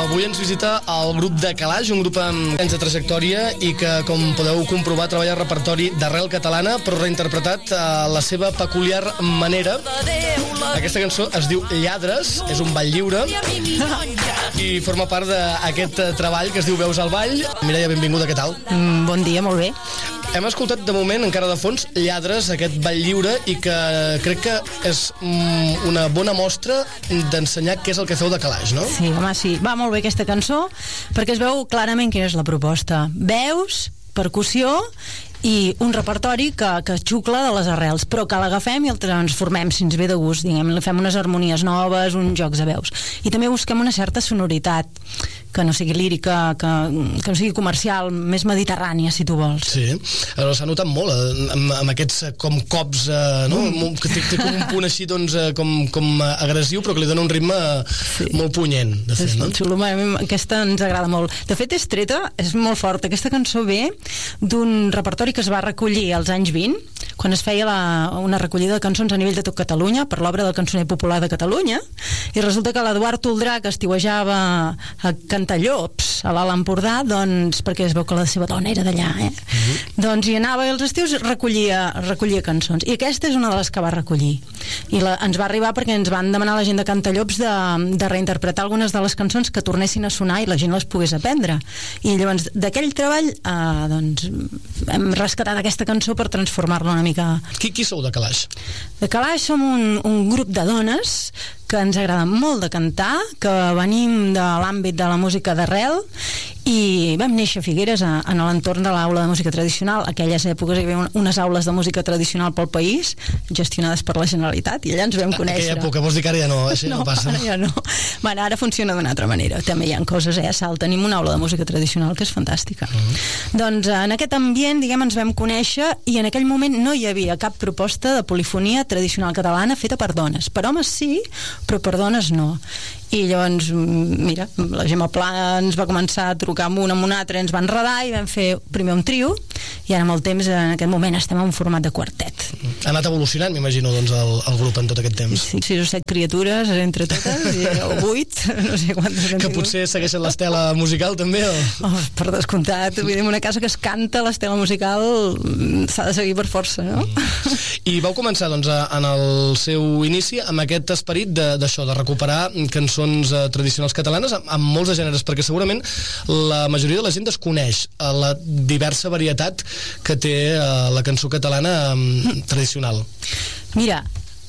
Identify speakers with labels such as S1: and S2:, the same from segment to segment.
S1: Avui ens visita el grup de Calaix, un grup amb anys de trajectòria i que, com podeu comprovar, treballa repertori d'arrel catalana, però reinterpretat a la seva peculiar manera. Aquesta cançó es diu Lladres, és un ball lliure i forma part d'aquest treball que es diu Veus al ball. Mireia, benvinguda, què tal?
S2: Bon dia, molt bé.
S1: Hem escoltat de moment, encara de fons, Lladres, aquest ball lliure, i que crec que és una bona mostra d'ensenyar què és el que feu de Calaix, no?
S2: Sí, home, sí. Va molt bé aquesta cançó, perquè es veu clarament quina és la proposta. Veus, percussió i un repertori que xucla de les arrels, però que l'agafem i el transformem, si ens ve de gust, diguem, li fem unes harmonies noves, uns jocs de veus. I també busquem una certa sonoritat, que no sigui lírica, que no sigui comercial, més mediterrània, si tu vols.
S1: Sí, però s'ha notat molt amb aquests com cops, no? Que té com un punt així, doncs, com agressiu, però que li dona un ritme molt punyent, de fet, no?
S2: És xulo, aquesta ens agrada molt. De fet, és treta, és molt forta. Aquesta cançó ve d'un repertori que es va recollir als anys 20, quan es feia una recollida de cançons a nivell de tot Catalunya per l'obra del Cançoner Popular de Catalunya, i resulta que l'Eduard Toldrà, que estiuejava a Cantallops, a l'Alt Empordà, doncs, perquè es veu que la seva dona era d'allà, doncs hi anava i als estius recollia cançons, i aquesta és una de les que va recollir, i ens va arribar perquè ens van demanar la gent de Cantallops de reinterpretar algunes de les cançons que tornessin a sonar i la gent les pogués aprendre, i llavors d'aquell treball doncs hem rescatat aquesta cançó per transformar-la una mica.
S1: Qui sou de Calaix?
S2: De Calaix som un grup de dones que ens agrada molt de cantar, que venim de l'àmbit de la música d'arrel, i vam néixer a Figueres, en l'entorn de l'aula de música tradicional. Aquelles èpoques hi havia unes aules de música tradicional pel país, gestionades per la Generalitat, i allà ens vam conèixer.
S1: Aquella època, vols dir que ara ja no, això no passa?
S2: Ara ja no. Bueno, ara funciona d'una altra manera. També hi ha coses, a Salt tenim una aula de música tradicional que és fantàstica. Doncs en aquest ambient, diguem, ens vam conèixer, i en aquell moment no hi havia cap proposta de polifonia tradicional catalana feta per dones. Per homes sí, però per dones no. I llavors, mira, la Gemma Pla ens va començar a trucar amb un altre, ens va enredar i vam fer primer un trio, i ara amb el temps, en aquest moment, estem en un format de quartet.
S1: Ha anat evolucionant, m'imagino, doncs, el grup en tot aquest temps.
S2: Sí, 6 o 7 criatures entre totes, o 8, no sé quantes.
S1: Que potser segueixen l'estela musical, també, o?
S2: Oh, per descomptat, vull dir, una casa que es canta, l'estela musical s'ha de seguir per força, no?
S1: I vau començar, doncs, en el seu inici amb aquest esperit d'això, de recuperar cançons tradicionals catalanes amb molts de gèneres, perquè segurament la majoria de la gent desconeix la diversa varietat que té la cançó catalana tradicional.
S2: Mira,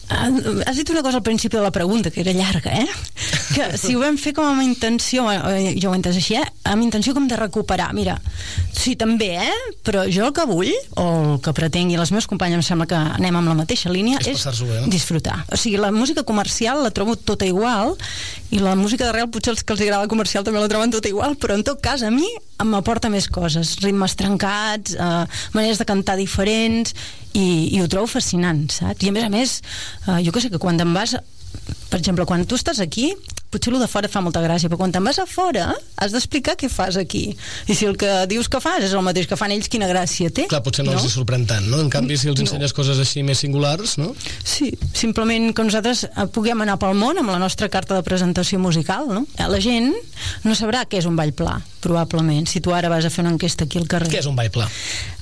S2: has dit una cosa al principi de la pregunta, que era llarga, que si ho vam fer com amb intenció, jo ho he entès així, amb intenció com de recuperar. Mira, sí, també, però jo el que vull, o el que pretengui, les meves companyes em sembla que anem amb la mateixa línia, és disfrutar. O sigui, la música comercial la trobo tota igual, i la música d'arrel potser els que els agrada comercial també la troben tota igual, però en tot cas a mi m'aporta més coses, ritmes trencats, maneres de cantar diferents, i ho trobo fascinant, saps? I a més, jo que sé, que quan te'n vas, per exemple, quan tu estàs aquí, potser el de fora et fa molta gràcia, però quan te'n vas a fora has d'explicar què fas aquí, i si el que dius que fas és el mateix que fan ells, quina gràcia té?
S1: Clar, potser no els hi sorprèn tant, no? En canvi, si els ensenyes coses així més singulars, no?
S2: Sí, simplement que nosaltres puguem anar pel món amb la nostra carta de presentació musical, no? La gent no sabrà què és un ball pla, probablement, si tu ara vas a fer una enquesta aquí al carrer.
S1: Què és un ball pla?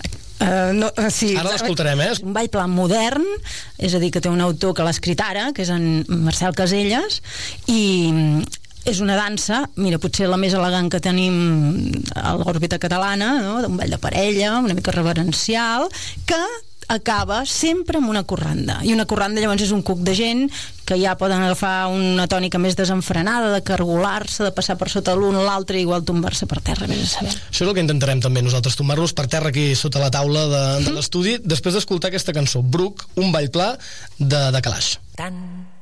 S2: Sí,
S1: ara l'escoltarem,
S2: un ball pla modern, és a dir, que té un autor que l'ha escrit ara, que és en Marcel Caselles, i és una dansa, mira, potser la més elegant que tenim a l'òrbita catalana, no? Un ball de parella, una mica reverencial, que acaba sempre amb una corranda, i una corranda llavors és un cuc de gent que ja poden agafar una tònica més desenfrenada, de cargolar-se, de passar per sota l'un o l'altre, igual tombar-se per terra, vés a saber.
S1: Això és el que intentarem també nosaltres, tombar-los per terra aquí sota la taula de l'estudi, després d'escoltar aquesta cançó, Bruc, un ball pla de Calaix.